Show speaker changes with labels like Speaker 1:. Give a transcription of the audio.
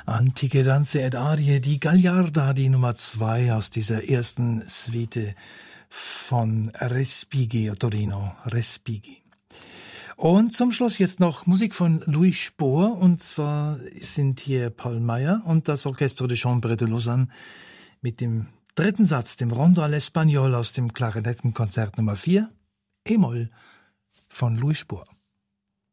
Speaker 1: Antiche Danze ed Arie, die Gagliarda, die Nummer 2 aus dieser ersten Suite von Respighi, Torino, Respighi. Und zum Schluss jetzt noch Musik von Louis Spohr, und zwar sind hier Paul Meyer und das Orchestre de Chambre de Lausanne mit dem dritten Satz, dem Rondo all'Espagnol aus dem Klarinettenkonzert Nummer 4, E-Moll von Louis Spohr.